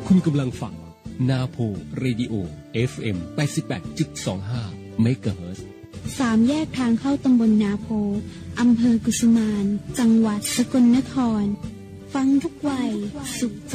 คุณกำลังฟังนาโพเรดิโอ FM 88.25 เมกะเฮิรตซ์ 3 แยกทางเข้าตำบลนาโพอำเภอกุสุมานจังหวัดสกลนครฟังทุกวัยสุขใจ